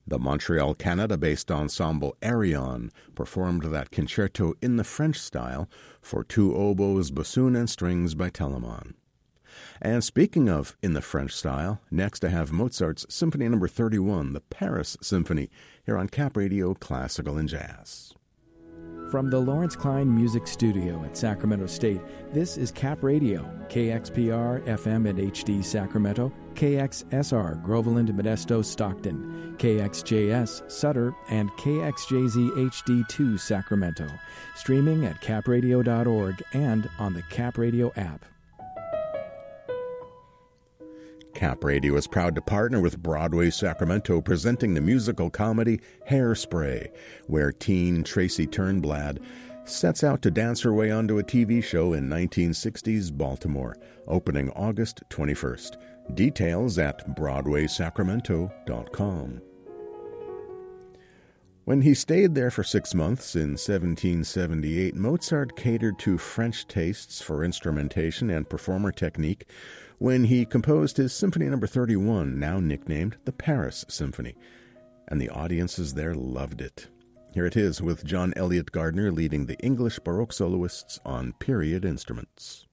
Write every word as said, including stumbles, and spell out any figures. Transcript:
The Montreal, Canada-based ensemble Arion performed that concerto in the French style for two oboes, bassoon, and strings by Telemann. And speaking of in the French style, next I have Mozart's Symphony Number thirty-one, the Paris Symphony, here on Cap Radio Classical and Jazz. From the Lawrence Klein Music Studio at Sacramento State, this is Cap Radio, K X P R F M and H D Sacramento, K X S R Groveland, Modesto, Stockton, K X J S Sutter, and K X J Z H D two Sacramento. Streaming at cap radio dot org and on the Cap Radio app. Cap Radio is proud to partner with Broadway Sacramento, presenting the musical comedy Hairspray, where teen Tracy Turnblad sets out to dance her way onto a T V show in nineteen sixties Baltimore, opening August twenty-first. Details at broadway sacramento dot com. When he stayed there for six months in seventeen seventy-eight, Mozart catered to French tastes for instrumentation and performer technique when he composed his Symphony Number thirty-one, now nicknamed the Paris Symphony, and the audiences there loved it. Here it is with John Elliott Gardner leading the English Baroque soloists on period instruments.